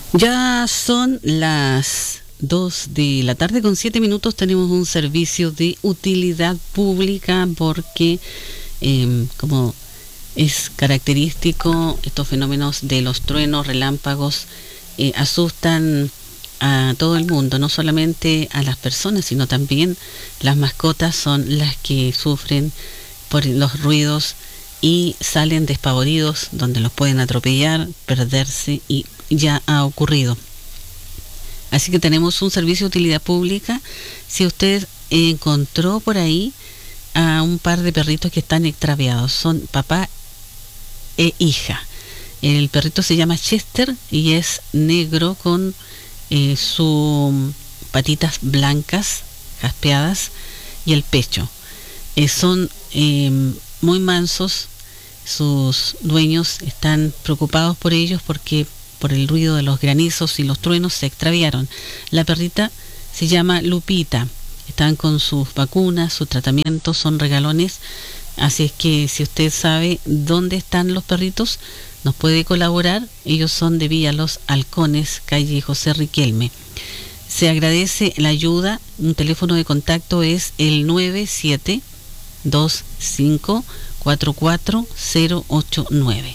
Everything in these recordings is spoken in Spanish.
Ya son las 2 de la tarde con 7 minutos. Tenemos un servicio de utilidad pública porque, como es característico, estos fenómenos de los truenos, relámpagos, asustan a todo el mundo, no solamente a las personas, sino también las mascotas son las que sufren por los ruidos y salen despavoridos, donde los pueden atropellar, perderse, y ya ha ocurrido. Así que tenemos un servicio de utilidad pública. Si usted encontró por ahí a un par de perritos que están extraviados, son papá e hija. El perrito se llama Chester y es negro con sus patitas blancas, jaspeadas, y el pecho. Son muy mansos. Sus dueños están preocupados por ellos porque por el ruido de los granizos y los truenos se extraviaron. La perrita se llama Lupita. Están con sus vacunas, su tratamiento, son regalones. Así es que si usted sabe dónde están los perritos, nos puede colaborar. Ellos son de Villa Los Halcones, calle José Riquelme. Se agradece la ayuda. Un teléfono de contacto es el 9725-44089.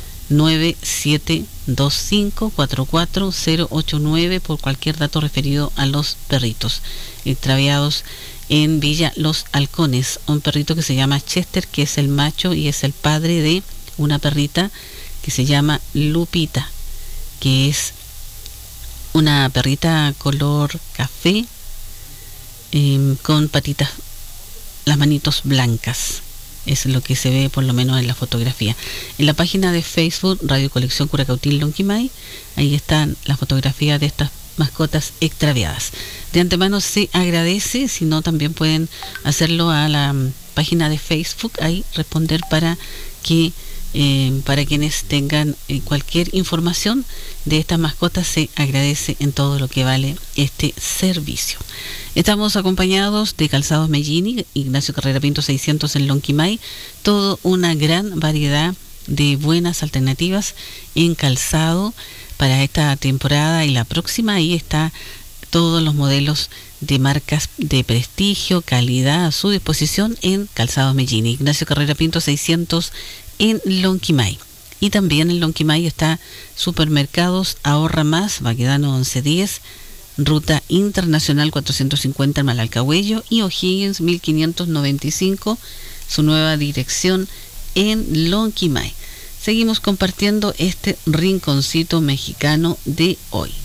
9725-44089 por cualquier dato referido a los perritos extraviados en Villa Los Halcones. Un perrito que se llama Chester, que es el macho y es el padre de una perrita que se llama Lupita, que es una perrita color café, con patitas, las manitos blancas. Es lo que se ve por lo menos en la fotografía. En la página de Facebook Radio Colección Curacautín Lonquimay, ahí están las fotografías de estas mascotas extraviadas. De antemano se agradece. Si no, también pueden hacerlo a la página de Facebook, ahí responder para que para quienes tengan cualquier información de estas mascotas. Se agradece en todo lo que vale este servicio. Estamos acompañados de Calzados Mellini, Ignacio Carrera Pinto 600 en Lonquimay. Toda una gran variedad de buenas alternativas en calzado para esta temporada y la próxima. Ahí está todos los modelos de marcas de prestigio, calidad a su disposición en Calzados Mellini, Ignacio Carrera Pinto 600 en Lonquimay. Y también en Lonquimay está Supermercados Ahorra Más, Baquedano 1110, Ruta Internacional 450 en Malalcahuello, y O'Higgins 1595, su nueva dirección en Lonquimay. Seguimos compartiendo este rinconcito mexicano de hoy.